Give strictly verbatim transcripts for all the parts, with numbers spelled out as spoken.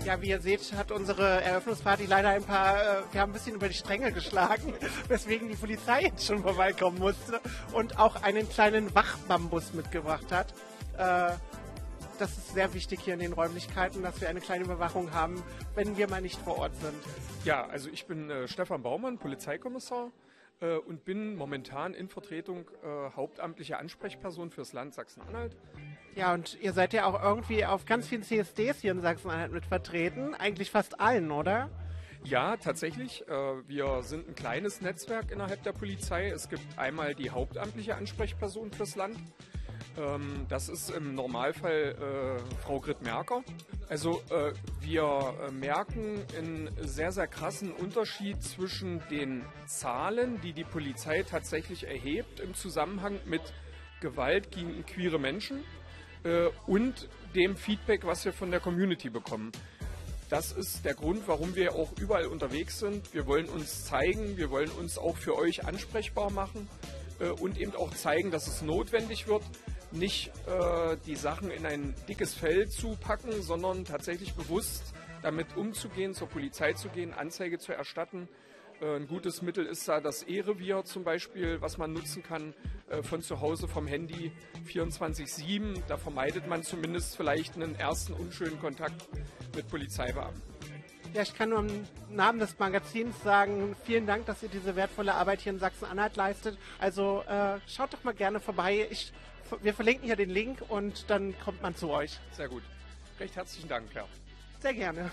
Ja, wie ihr seht, hat unsere Eröffnungsparty leider ein paar, äh, wir haben ein bisschen über die Stränge geschlagen, weswegen die Polizei jetzt schon vorbeikommen musste und auch einen kleinen Wachbambus mitgebracht hat. Äh, das ist sehr wichtig hier in den Räumlichkeiten, dass wir eine kleine Überwachung haben, wenn wir mal nicht vor Ort sind. Ja, also ich bin äh, Stefan Baumann, Polizeikommissar äh, und bin momentan in Vertretung äh, hauptamtliche Ansprechperson fürs Land Sachsen-Anhalt. Ja, und ihr seid ja auch irgendwie auf ganz vielen C S Ds hier in Sachsen-Anhalt mit vertreten. Eigentlich fast allen, oder? Ja, tatsächlich. Äh, wir sind ein kleines Netzwerk innerhalb der Polizei. Es gibt einmal die hauptamtliche Ansprechperson fürs Land. Ähm, das ist im Normalfall äh, Frau Grit-Merker. Also äh, wir äh, merken einen sehr, sehr krassen Unterschied zwischen den Zahlen, die die Polizei tatsächlich erhebt im Zusammenhang mit Gewalt gegen queere Menschen und dem Feedback, was wir von der Community bekommen. Das ist der Grund, warum wir auch überall unterwegs sind. Wir wollen uns zeigen, wir wollen uns auch für euch ansprechbar machen äh, und eben auch zeigen, dass es notwendig wird, nicht äh, die Sachen in ein dickes Fell zu packen, sondern tatsächlich bewusst damit umzugehen, zur Polizei zu gehen, Anzeige zu erstatten. Ein gutes Mittel ist da das E-Revier zum Beispiel, was man nutzen kann äh, von zu Hause vom Handy vierundzwanzig sieben. Da vermeidet man zumindest vielleicht einen ersten unschönen Kontakt mit Polizeibeamten. Ja, ich kann nur im Namen des Magazins sagen, vielen Dank, dass ihr diese wertvolle Arbeit hier in Sachsen-Anhalt leistet. Also äh, schaut doch mal gerne vorbei. Ich, wir verlinken hier den Link und dann kommt man zu euch. Sehr gut. Recht herzlichen Dank, Claire. Sehr gerne.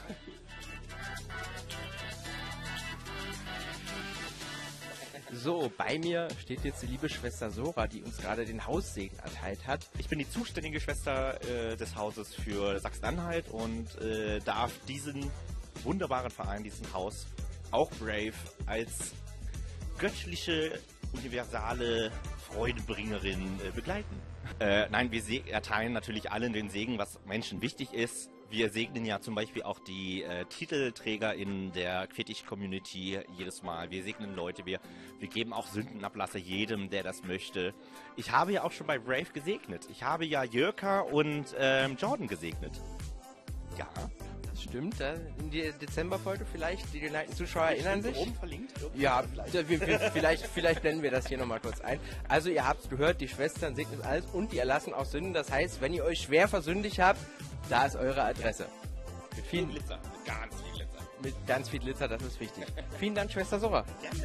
So, bei mir steht jetzt die liebe Schwester Sora, die uns gerade den Haussegen erteilt hat. Ich bin die zuständige Schwester äh, des Hauses für Sachsen-Anhalt und äh, darf diesen wunderbaren Verein, diesen Haus, auch Brave, als göttliche, universale Freudebringerin äh, begleiten. Äh, nein, wir se- erteilen natürlich allen den Segen, was Menschen wichtig ist. Wir segnen ja zum Beispiel auch die äh, Titelträger in der Quidditch-Community jedes Mal. Wir segnen Leute, wir, wir geben auch Sündenablasse jedem, der das möchte. Ich habe ja auch schon bei Brave gesegnet. Ich habe ja Jörka und ähm, Jordan gesegnet. Ja. Das stimmt, da in die Dezemberfolge vielleicht, die geneigten Zuschauer erinnern sich. Oben verlinkt? Ja, wir, wir, vielleicht, vielleicht blenden wir das hier nochmal kurz ein. Also ihr habt gehört, die Schwestern segnen alles und die erlassen auch Sünden. Das heißt, wenn ihr euch schwer versündigt habt, da ist eure Adresse. Mit viel Glitzer, mit ganz viel Glitzer. Mit ganz viel Glitzer, das ist wichtig. Vielen Dank, Schwester Sora. Gerne.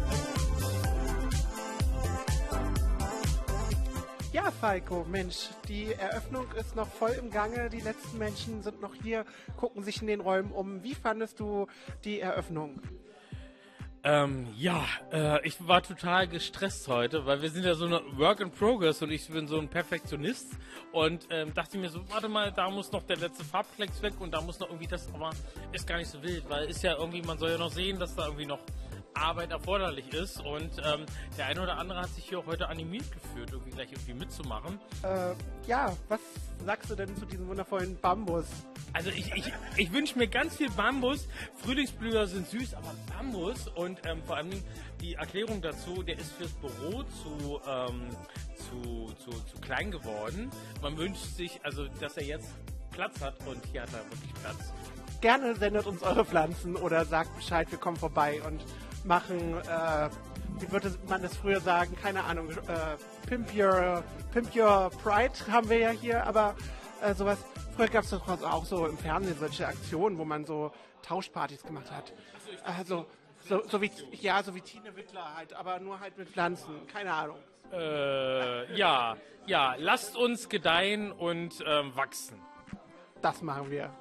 Ja, Falco, Mensch, die Eröffnung ist noch voll im Gange. Die letzten Menschen sind noch hier, gucken sich in den Räumen um. Wie fandest du die Eröffnung? Ähm, ja, äh, ich war total gestresst heute, weil wir sind ja so eine Work in Progress und ich bin so ein Perfektionist und ähm, dachte mir so, warte mal, da muss noch der letzte Farbklecks weg und da muss noch irgendwie das, aber ist gar nicht so wild, weil ist ja irgendwie, man soll ja noch sehen, dass da irgendwie noch Arbeit erforderlich ist und ähm, der eine oder andere hat sich hier auch heute animiert gefühlt, irgendwie gleich irgendwie mitzumachen. Äh, ja, was sagst du denn zu diesem wundervollen Bambus? Also ich, ich, ich wünsche mir ganz viel Bambus. Frühlingsblüher sind süß, aber Bambus und ähm, vor allem die Erklärung dazu, der ist fürs Büro zu, ähm, zu, zu, zu klein geworden. Man wünscht sich, also dass er jetzt Platz hat und hier hat er wirklich Platz. Gerne sendet uns eure Pflanzen oder sagt Bescheid, wir kommen vorbei und machen, äh, wie würde man das früher sagen, keine Ahnung, äh, Pimp Your, Pimp Your Pride haben wir ja hier, aber äh, sowas, früher gab es doch auch so im Fernsehen solche Aktionen, wo man so Tauschpartys gemacht hat. Also, so, so wie, ja, so wie Tine Wittler halt, aber nur halt mit Pflanzen, keine Ahnung. Äh, ja, ja, lasst uns gedeihen und ähm, wachsen. Das machen wir.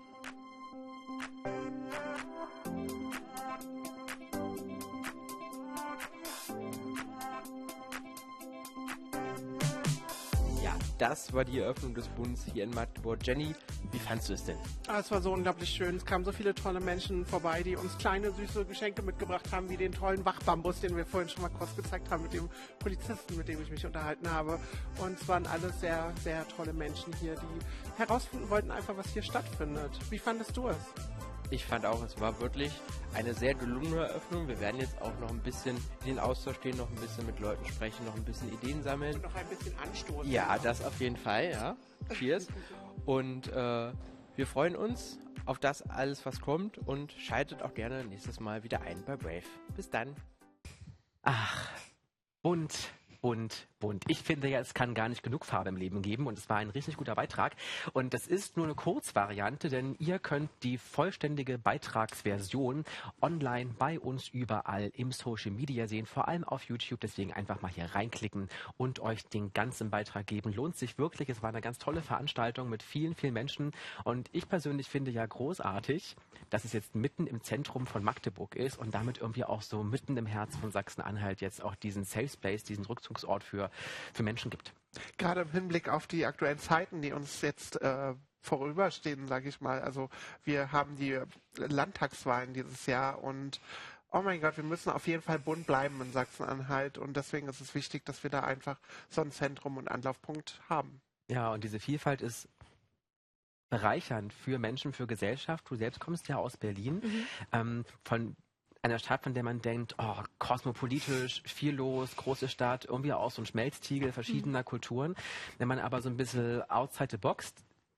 Das war die Eröffnung des Bundes hier in Magdeburg. Jenny, wie fandst du es denn? Ah, es war so unglaublich schön. Es kamen so viele tolle Menschen vorbei, die uns kleine, süße Geschenke mitgebracht haben, wie den tollen Wachbambus, den wir vorhin schon mal kurz gezeigt haben, mit dem Polizisten, mit dem ich mich unterhalten habe. Und es waren alles sehr, sehr tolle Menschen hier, die herausfinden wollten einfach, was hier stattfindet. Wie fandest du es? Ich fand auch, es war wirklich eine sehr gelungene Eröffnung. Wir werden jetzt auch noch ein bisschen in den Austausch gehen, noch ein bisschen mit Leuten sprechen, noch ein bisschen Ideen sammeln. Und noch ein bisschen anstoßen. Ja, das auf jeden Fall, ja. Cheers. Und äh, wir freuen uns auf das alles, was kommt und schaltet auch gerne nächstes Mal wieder ein bei Brave. Bis dann. Ach, bunt, bunt, bunt. Ich finde ja, es kann gar nicht genug Farbe im Leben geben und es war ein richtig guter Beitrag. Und das ist nur eine Kurzvariante, denn ihr könnt die vollständige Beitragsversion online bei uns überall im Social Media sehen, vor allem auf YouTube. Deswegen einfach mal hier reinklicken und euch den ganzen Beitrag geben. Lohnt sich wirklich. Es war eine ganz tolle Veranstaltung mit vielen, vielen Menschen. Und ich persönlich finde ja großartig, dass es jetzt mitten im Zentrum von Magdeburg ist und damit irgendwie auch so mitten im Herz von Sachsen-Anhalt jetzt auch diesen Safe Space, diesen Rückzugsort für, für Menschen gibt. Gerade im Hinblick auf die aktuellen Zeiten, die uns jetzt äh, vorüberstehen, sage ich mal. Also wir haben die Landtagswahlen dieses Jahr und oh mein Gott, wir müssen auf jeden Fall bunt bleiben in Sachsen-Anhalt und deswegen ist es wichtig, dass wir da einfach so ein Zentrum und Anlaufpunkt haben. Ja, und diese Vielfalt ist bereichernd für Menschen, für Gesellschaft. Du selbst kommst ja aus Berlin, mhm. ähm, von einer Stadt, von der man denkt, oh, kosmopolitisch, viel los, große Stadt, irgendwie auch so ein Schmelztiegel verschiedener mhm. Kulturen. Wenn man aber so ein bisschen outside the box